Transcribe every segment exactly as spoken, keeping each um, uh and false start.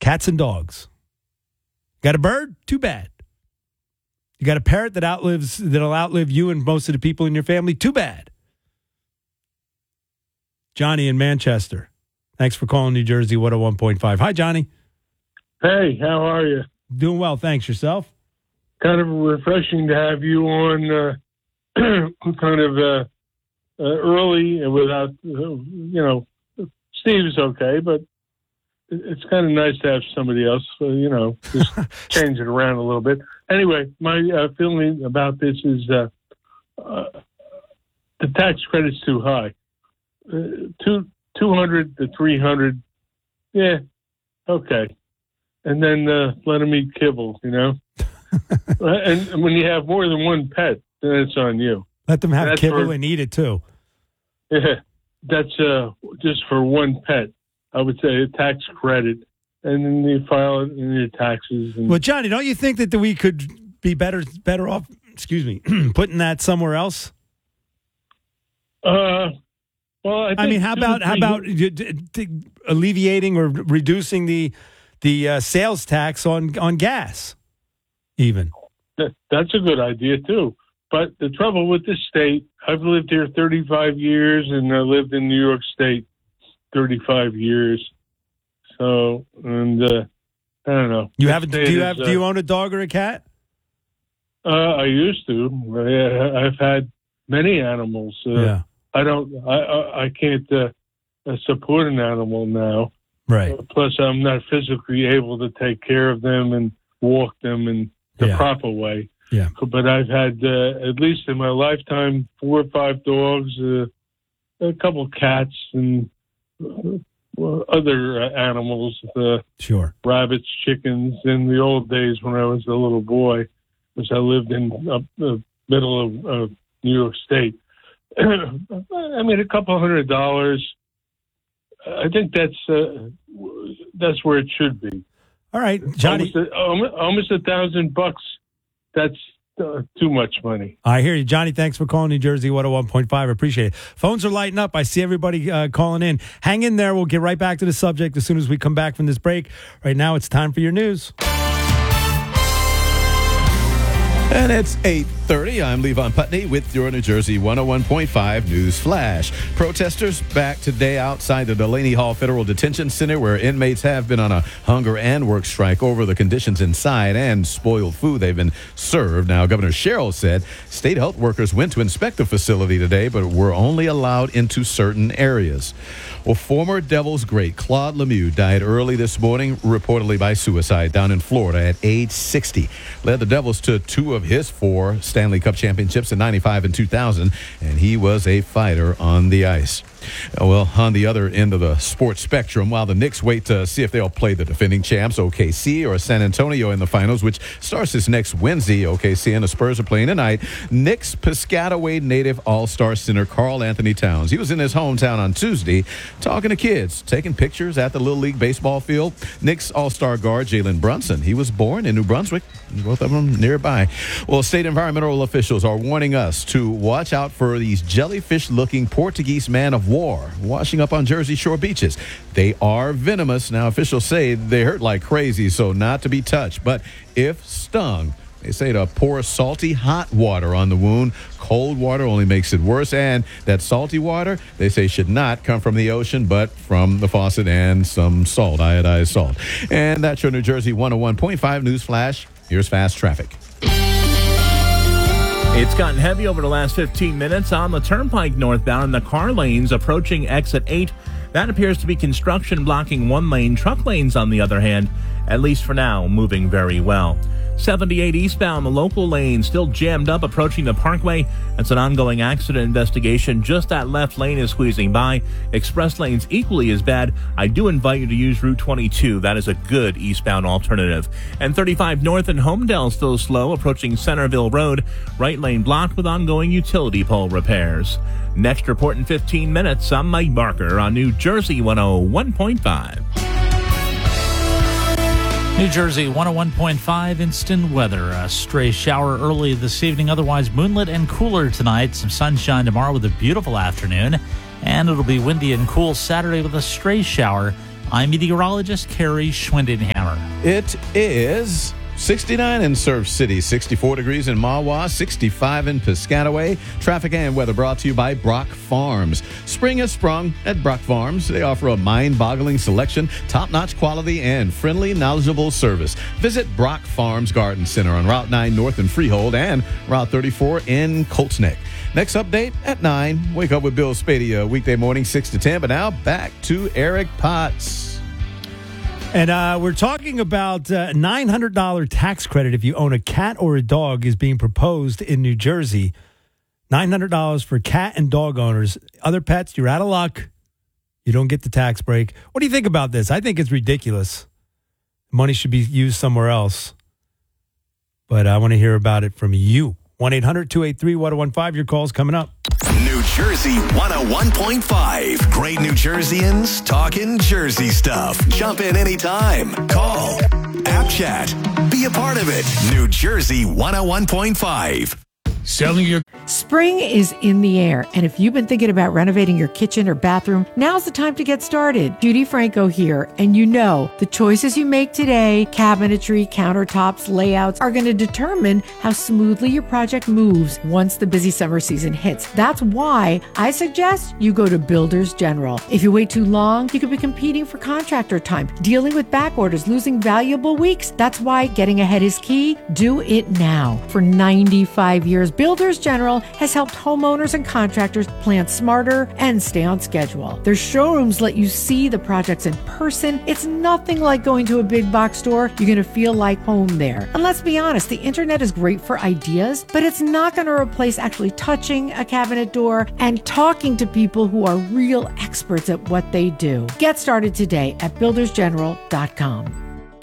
cats and dogs. Got a bird? Too bad. You got a parrot that outlives that'll outlive you and most of the people in your family? Too bad. Johnny in Manchester. Thanks for calling New Jersey one oh one point five. Hi, Johnny. Hey, how are you? Doing well, thanks. Yourself? Kind of refreshing to have you on uh, kind of uh, uh, early and without, uh, you know, Steve's okay, but it's kind of nice to have somebody else, uh, you know, just change it around a little bit. Anyway, my uh, feeling about this is uh, uh, the tax credit's too high. Uh, two, 200 to three hundred, yeah, okay. And then uh, let them eat kibble, you know? and, and when you have more than one pet, then it's on you. Let them have that's kibble for, and eat it too. Yeah, that's uh, just for one pet. I would say a tax credit, and then you file it in your taxes. And, well, Johnny, don't you think that we could be better better off, excuse me, putting that somewhere else? Uh, well, I, think I mean, how about how about alleviating or reducing the the uh, sales tax on, on gas, even? That, that's a good idea, too. But the trouble with this state, I've lived here thirty-five years, and I lived in New York State thirty-five years. So, and uh, I don't know. You have? Do you have? Is, uh, do you own a dog or a cat? Uh, I used to. I, I've had many animals. Uh, yeah. I don't. I I, I can't uh, support an animal now. Right. Uh, plus, I'm not physically able to take care of them and walk them in the yeah. proper way. Yeah. But I've had uh, at least in my lifetime four or five dogs, uh, a couple of cats, and uh, other uh, animals. Uh, sure. Rabbits, chickens. In the old days when I was a little boy, because I lived in uh, the middle of uh, New York State. I mean, a couple hundred dollars. I think that's uh, that's where it should be. All right, Johnny. Almost a, almost a thousand bucks. That's uh, too much money. I hear you, Johnny. Thanks for calling New Jersey one oh one point five. I appreciate it. Phones are lighting up. I see everybody uh, calling in. Hang in there. We'll get right back to the subject as soon as we come back from this break. Right now, it's time for your news. And it's eight thirty. I'm Levon Putney with your New Jersey one oh one point five News Flash. Protesters back today outside the Delaney Hall Federal Detention Center, where inmates have been on a hunger and work strike over the conditions inside and spoiled food they've been served. Now, Governor Sherrill said state health workers went to inspect the facility today, but were only allowed into certain areas. Well, former Devils great Claude Lemieux died early this morning, reportedly by suicide, down in Florida at age sixty. Led the Devils to two of his four Stanley Cup championships in ninety-five and two thousand, and he was a fighter on the ice. Well, on the other end of the sports spectrum, while the Knicks wait to see if they'll play the defending champs, O K C, or San Antonio in the finals, which starts this next Wednesday. O K C and the Spurs are playing tonight. Knicks Piscataway native all-star center Karl Anthony Towns. He was in his hometown on Tuesday talking to kids, taking pictures at the Little League baseball field. Knicks all-star guard Jalen Brunson. He was born in New Brunswick, both of them nearby. Well, state environmental officials are warning us to watch out for these jellyfish-looking Portuguese man of war washing up on Jersey Shore beaches. They are venomous. Now, officials say they hurt like crazy, so not to be touched. But if stung, they say to pour salty hot water on the wound. Cold water only makes it worse. And that salty water, they say, should not come from the ocean, but from the faucet and some salt, iodized salt. And that's your New Jersey one oh one point five News Flash. Here's fast traffic. It's gotten heavy over the last fifteen minutes on the Turnpike northbound in the car lanes approaching exit eight. That appears to be construction blocking one lane. Truck lanes, on the other hand, at least for now, moving very well. seventy-eight eastbound, the local lane still jammed up approaching the Parkway. That's an ongoing accident investigation. Just that left lane is squeezing by. Express lanes equally as bad. I do invite you to use Route twenty-two. That is a good eastbound alternative. And thirty-five north in Homedale still slow approaching Centerville Road. Right lane blocked with ongoing utility pole repairs. Next report in fifteen minutes. I'm Mike Barker on New Jersey one oh one point five. New Jersey one oh one point five instant weather. A stray shower early this evening, otherwise moonlit and cooler tonight. Some sunshine tomorrow with a beautiful afternoon. And it'll be windy and cool Saturday with a stray shower I'm meteorologist Carrie Schwindenhammer. It is sixty-nine in Surf City, sixty-four degrees in Mahwah, sixty-five in Piscataway. Traffic and weather brought to you by Brock Farms. Spring has sprung at Brock Farms. They offer a mind-boggling selection, top-notch quality, and friendly, knowledgeable service. Visit Brock Farms Garden Center on Route nine North in Freehold and Route thirty-four in Colts Neck. Next update at nine. Wake up with Bill Spadia, weekday morning, six to ten. But now back to Eric Potts. And uh, we're talking about uh, nine hundred dollars tax credit if you own a cat or a dog is being proposed in New Jersey. nine hundred dollars for cat and dog owners. Other pets, you're out of luck. You don't get the tax break. What do you think about this? I think it's ridiculous. Money should be used somewhere else. But I want to hear about it from you. one eight hundred two eight three one oh one five. Your call's coming up. New Jersey one oh one point five. Great New Jerseyans talking Jersey stuff. Jump in anytime. Call. App chat. Be a part of it. New Jersey one oh one point five. Selling your... Spring is in the air, and if you've been thinking about renovating your kitchen or bathroom, now's the time to get started. Judy Franco here, and you know, the choices you make today, cabinetry, countertops, layouts, are going to determine how smoothly your project moves once the busy summer season hits. That's why I suggest you go to Builders General. If you wait too long, you could be competing for contractor time, dealing with back orders, losing valuable weeks. That's why getting ahead is key. Do it now. For ninety-five years, Builders General has helped homeowners and contractors plan smarter and stay on schedule. Their showrooms let you see the projects in person. It's nothing like going to a big box store. You're going to feel like home there. And let's be honest, the internet is great for ideas, but it's not going to replace actually touching a cabinet door and talking to people who are real experts at what they do. Get started today at builders general dot com.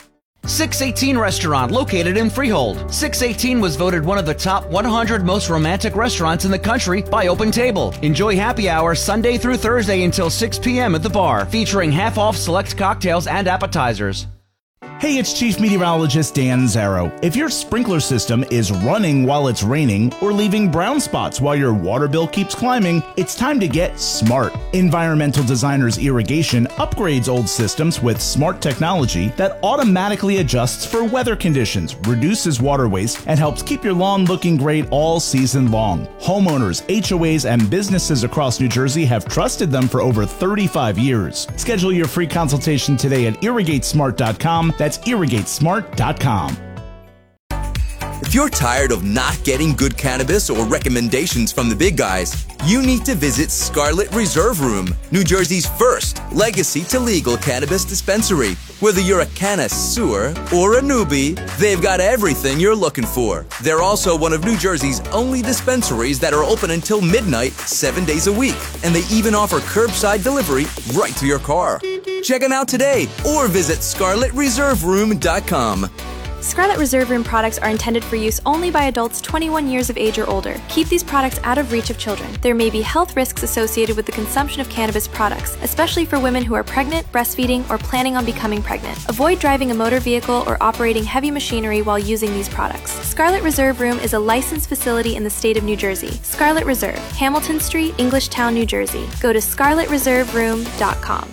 six eighteen Restaurant, located in Freehold. six eighteen was voted one of the top one hundred most romantic restaurants in the country by Open Table. Enjoy happy hour Sunday through Thursday until six p.m. at the bar, featuring half-off select cocktails and appetizers. Hey, it's Chief Meteorologist Dan Zarrow. If your sprinkler system is running while it's raining or leaving brown spots while your water bill keeps climbing, it's time to get smart. Environmental Designers Irrigation upgrades old systems with smart technology that automatically adjusts for weather conditions, reduces water waste, and helps keep your lawn looking great all season long. Homeowners, H O As, and businesses across New Jersey have trusted them for over thirty-five years. Schedule your free consultation today at irrigate smart dot com. That's irrigate smart dot com. If you're tired of not getting good cannabis or recommendations from the big guys, you need to visit Scarlet Reserve Room, New Jersey's first legacy to legal cannabis dispensary. Whether you're a connoisseur or a newbie, they've got everything you're looking for. They're also one of New Jersey's only dispensaries that are open until midnight, seven days a week. And they even offer curbside delivery right to your car. Check them out today or visit scarlet reserve room dot com. Scarlet Reserve Room products are intended for use only by adults twenty-one years of age or older. Keep these products out of reach of children. There may be health risks associated with the consumption of cannabis products, especially for women who are pregnant, breastfeeding, or planning on becoming pregnant. Avoid driving a motor vehicle or operating heavy machinery while using these products. Scarlet Reserve Room is a licensed facility in the state of New Jersey. Scarlet Reserve, Hamilton Street, Englishtown, New Jersey. Go to scarlet reserve room dot com.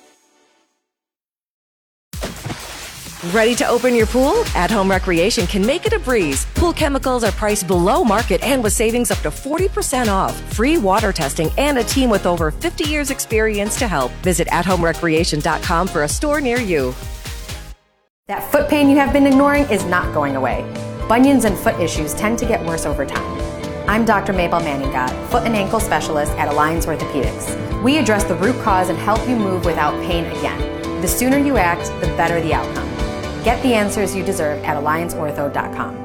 Ready to open your pool? At Home Recreation can make it a breeze. Pool chemicals are priced below market and with savings up to forty percent off. Free water testing and a team with over fifty years experience to help. Visit at home recreation dot com for a store near you. That foot pain you have been ignoring is not going away. Bunions and foot issues tend to get worse over time. I'm Doctor Mabel Manninga, foot and ankle specialist at Alliance Orthopedics. We address the root cause and help you move without pain again. The sooner you act, the better the outcome. Get the answers you deserve at alliance ortho dot com.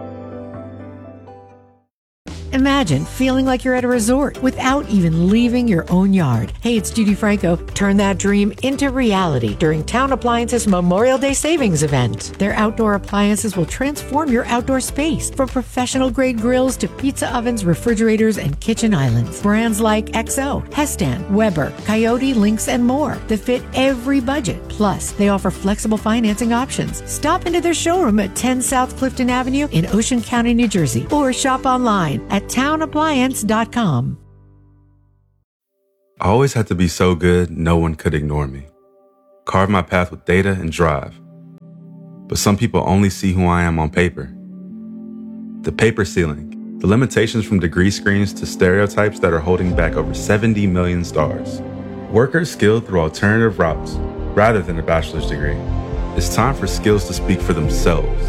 Imagine feeling like you're at a resort without even leaving your own yard. Hey, it's Judy Franco. Turn that dream into reality during Town Appliances Memorial Day Savings Event. Their outdoor appliances will transform your outdoor space, from professional-grade grills to pizza ovens, refrigerators, and kitchen islands. Brands like X O, Hestan, Weber, Coyote, Lynx, and more that fit every budget. Plus, they offer flexible financing options. Stop into their showroom at ten South Clifton Avenue in Ocean County, New Jersey, or shop online at town appliance dot com. I always had to be so good, no one could ignore me. carve my path with data and drive. But some people only see who I am on paper. The paper ceiling, the limitations from degree screens to stereotypes that are holding back over seventy million stars. Workers skilled through alternative routes rather than a bachelor's degree. It's time for skills to speak for themselves.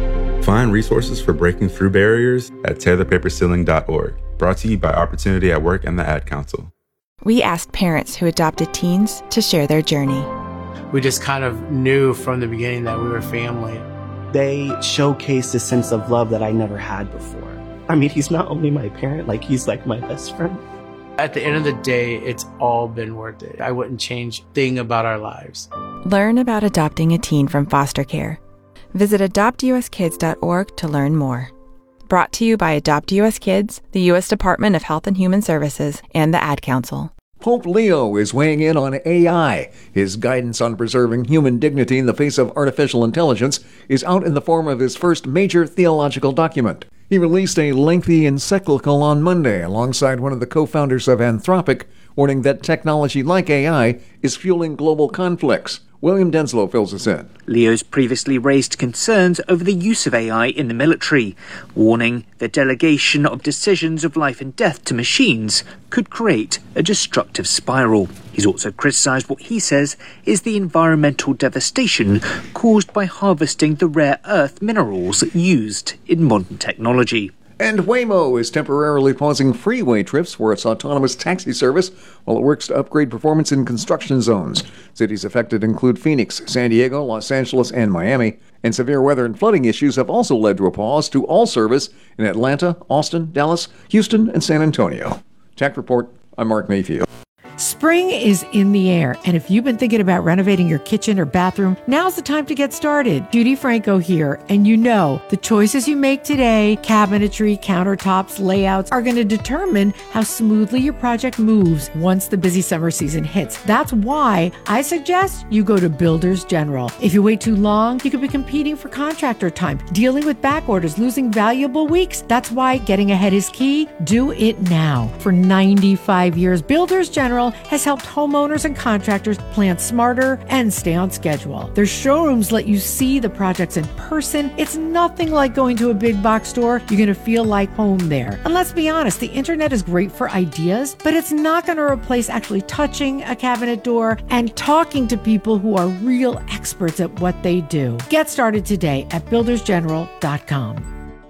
Find resources for breaking through barriers at tear the paper ceiling dot org. Brought to you by Opportunity at Work and the Ad Council. We asked parents who adopted teens to share their journey. We just kind of knew from the beginning that we were family. They showcased a sense of love that I never had before. I mean, he's not only my parent, like he's like my best friend. At the end of the day, it's all been worth it. I wouldn't change a thing about our lives. Learn about adopting a teen from foster care. Visit adopt u s kids dot org to learn more. Brought to you by Adopt U S Kids, the U S Department of Health and Human Services, and the Ad Council. Pope Leo is weighing in on A I. His guidance on preserving human dignity in the face of artificial intelligence is out in the form of his first major theological document. He released a lengthy encyclical on Monday alongside one of the co-founders of Anthropic, warning that technology like A I is fueling global conflicts. William Denslow fills us in. Leo's previously raised concerns over the use of A I in the military, warning the delegation of decisions of life and death to machines could create a destructive spiral. He's also criticised what he says is the environmental devastation caused by harvesting the rare earth minerals used in modern technology. And Waymo is temporarily pausing freeway trips for its autonomous taxi service while it works to upgrade performance in construction zones. Cities affected include Phoenix, San Diego, Los Angeles, and Miami. And severe weather and flooding issues have also led to a pause to all service in Atlanta, Austin, Dallas, Houston, and San Antonio. Tech Report, I'm Mark Mayfield. Spring is in the air, and if you've been thinking about renovating your kitchen or bathroom, now's the time to get started. Judy Franco here, and you know the choices you make today, cabinetry, countertops, layouts, are going to determine how smoothly your project moves once the busy summer season hits. That's why I suggest you go to Builders General. If you wait too long, you could be competing for contractor time, dealing with back orders, losing valuable weeks. That's why getting ahead is key. Do it now. For ninety-five years, Builders General has helped homeowners and contractors plan smarter and stay on schedule. Their showrooms let you see the projects in person. It's nothing like going to a big box store. You're going to feel like home there. And let's be honest, the internet is great for ideas, but it's not going to replace actually touching a cabinet door and talking to people who are real experts at what they do. Get started today at builders general dot com.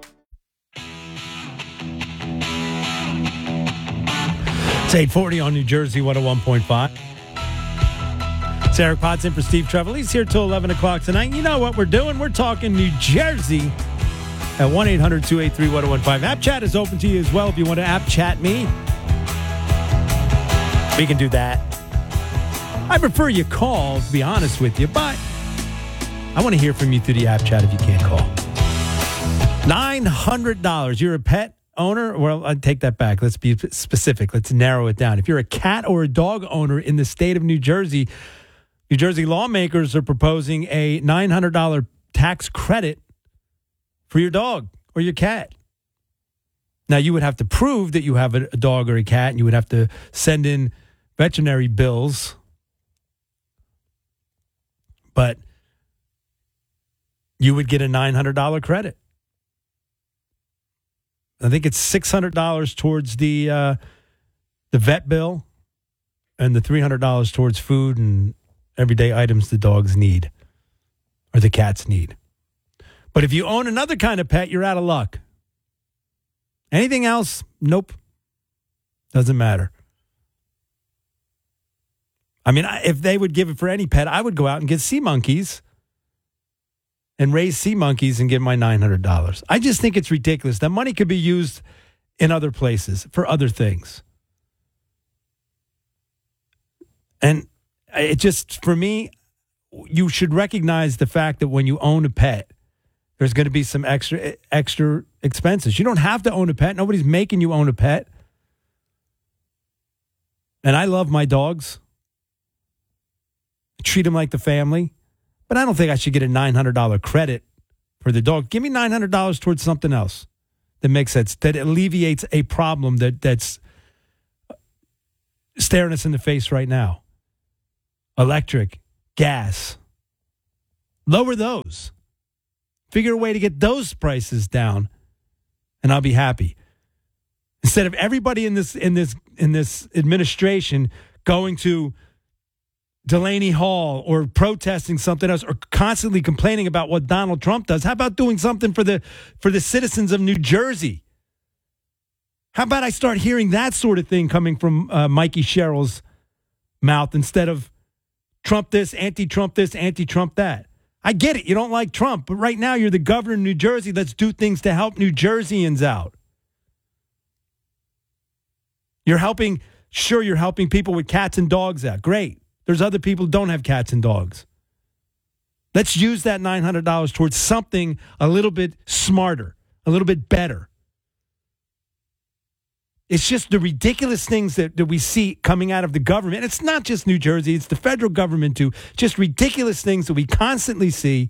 It's eight forty on New Jersey one oh one point five. It's Eric Potts in for Steve Trevel. He's here till eleven o'clock tonight. You know what we're doing? We're talking New Jersey at one eight hundred two eight three one oh one five. App chat is open to you as well if you want to app chat me. We can do that. I prefer you call, to be honest with you, but I want to hear from you through the app chat if you can't call. nine hundred dollars. You're a pet owner? Well, I take that back. Let's be specific. Let's narrow it down. If you're a cat or a dog owner in the state of New Jersey, New Jersey lawmakers are proposing a nine hundred dollars tax credit for your dog or your cat. Now, you would have to prove that you have a dog or a cat, and you would have to send in veterinary bills. But you would get a nine hundred dollars credit. I think it's six hundred dollars towards the uh, the vet bill and the three hundred dollars towards food and everyday items the dogs need or the cats need. But if you own another kind of pet, you're out of luck. Anything else? Nope. Doesn't matter. I mean, if they would give it for any pet, I would go out and get sea monkeys and raise sea monkeys and give my nine hundred dollars. I just think it's ridiculous. That money could be used in other places for other things. And it just, for me, you should recognize the fact that when you own a pet, there's going to be some extra extra expenses. You don't have to own a pet. Nobody's making you own a pet. And I love my dogs. I treat them like the family. But I don't think I should get a nine hundred dollars credit for the dog. Give me nine hundred dollars towards something else that makes sense, that alleviates a problem that, that's staring us in the face right now. Electric, gas. Lower those. Figure a way to get those prices down, and I'll be happy. Instead of everybody in this in this in this administration going to Delaney Hall or protesting something else or constantly complaining about what Donald Trump does, how about doing something for the for the citizens of New Jersey? How about I start hearing that sort of thing coming from uh, Mikey Sherrill's mouth instead of Trump this, anti-Trump this, anti-Trump that? I get it. You don't like Trump, but right now you're the governor of New Jersey. Let's do things to help New Jerseyans out. You're helping, sure, you're helping people with cats and dogs out. Great. There's other people who don't have cats and dogs. Let's use that nine hundred dollars towards something a little bit smarter, a little bit better. It's just the ridiculous things that, that we see coming out of the government. It's not just New Jersey. It's the federal government, too. Just ridiculous things that we constantly see.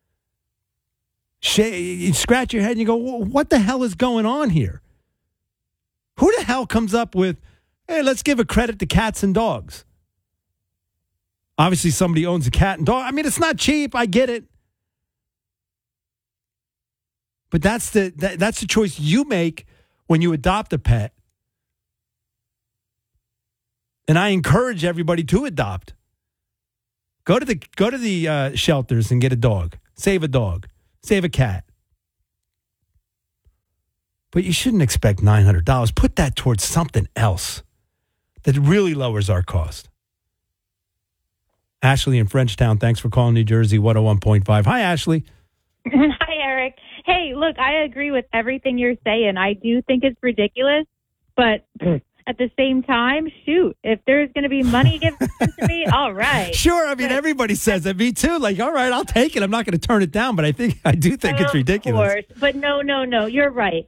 You scratch your head and you go, what the hell is going on here? Who the hell comes up with, hey, let's give a credit to cats and dogs? Obviously, somebody owns a cat and dog. I mean, it's not cheap. I get it. But that's the that, that's the choice you make when you adopt a pet. And I encourage everybody to adopt. Go to the go to the uh, shelters and get a dog. Save a dog. Save a cat. But you shouldn't expect nine hundred dollars. Put that towards something else that really lowers our cost. Ashley in Frenchtown, thanks for calling New Jersey one oh one point five. Hi, Ashley. Hi, Eric. Hey, look, I agree with everything you're saying. I do think it's ridiculous, but at the same time, shoot, if there's going to be money given to me, all right. Sure, I mean, but, everybody says that. Me too. Like, all right, I'll take it. I'm not going to turn it down, but I think I do think it's ridiculous. Of course, but no, no, no, you're right.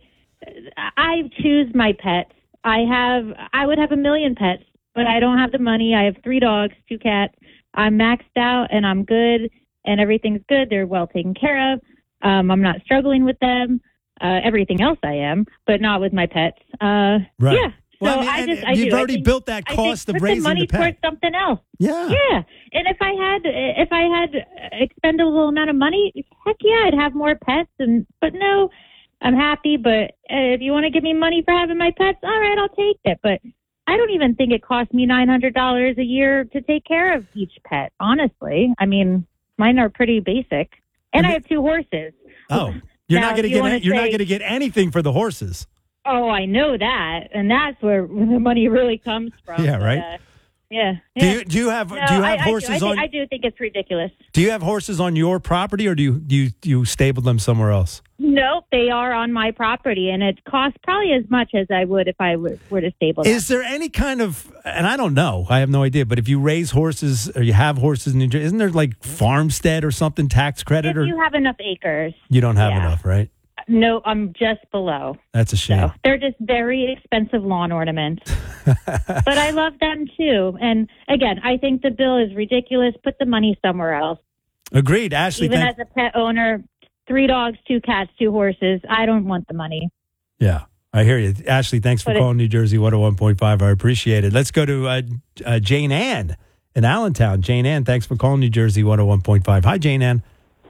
I choose my pets. I have, I would have a million pets, but I don't have the money. I have three dogs, two cats. I'm maxed out and I'm good and everything's good. They're well taken care of. Um, I'm not struggling with them. Uh, everything else I am, but not with my pets. Uh, right. Yeah. Well, so I, mean, I just, I you've do. already think, built that cost of raising the money the pet. towards something else. Yeah. Yeah. And if I had, if I had expendable amount of money, heck yeah, I'd have more pets. And but no, I'm happy. But uh, if you want to give me money for having my pets, all right, I'll take it. But I don't even think it costs me nine hundred dollars a year to take care of each pet, honestly. I mean, mine are pretty basic. And I have two horses. Oh, you're now, not going to you get you're say, not going to get anything for the horses. Oh, I know that. And that's where the money really comes from. Yeah, right? But, uh, yeah, Do yeah. you do you have No, do you have I, horses I do. I on think, I do think it's ridiculous. Do you have horses on your property or do you do you, do you stable them somewhere else? Nope, they are on my property, and it costs probably as much as I would if I were, were to stable them. Is there any kind of, and I don't know, I have no idea, but if you raise horses or you have horses in New Jersey, isn't there like farmstead or something, tax credit? If or you have enough acres. You don't have yeah. enough, right? No, I'm just below. That's a shame. So they're just very expensive lawn ornaments. But I love them too. And again, I think the bill is ridiculous. Put the money somewhere else. Agreed. Ashley, Even thank- as a pet owner, three dogs, two cats, two horses, I don't want the money. Yeah, I hear you. Ashley, thanks for But calling New Jersey one oh one point five. I appreciate it. Let's go to uh, uh, Jane Ann in Allentown. Jane Ann, thanks for calling New Jersey one oh one point five. Hi, Jane Ann.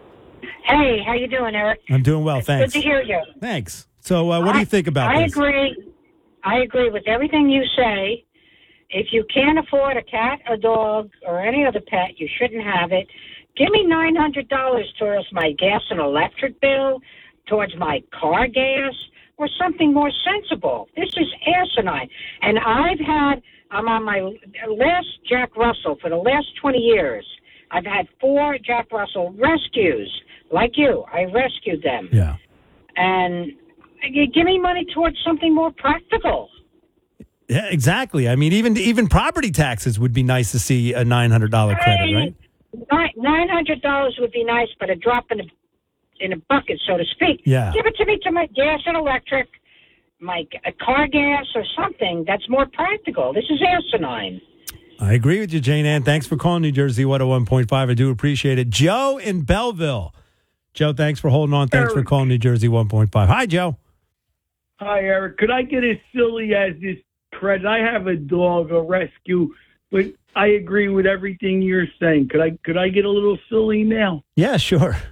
Hey, how you doing, Eric? I'm doing well, thanks. Good to hear you. Thanks. So uh, what do you think about I this? agree. I agree with everything you say. If you can't afford a cat, a dog, or any other pet, you shouldn't have it. Give me nine hundred dollars towards my gas and electric bill, towards my car gas, or something more sensible. This is asinine. And I've had, I'm on my last Jack Russell for the last twenty years. I've had four Jack Russell rescues, like you. I rescued them. Yeah. And you give me money towards something more practical. Yeah, exactly. I mean, even even property taxes would be nice to see a nine hundred dollars credit, right? Nine hundred dollars would be nice, but a drop in a in a bucket, so to speak. Yeah. Give it to me to my gas and electric, my a car gas or something that's more practical. This is asinine. I agree with you, Jane Ann. Thanks for calling New Jersey one oh one point five. I do appreciate it. Joe in Belleville. Joe, thanks for holding on. Thanks for calling New Jersey one point five. Hi, Joe. Hi, Eric. Could I get as silly as this credit? I have a dog, a rescue, but I agree with everything you're saying. Could I could I get a little silly now? Yeah, sure.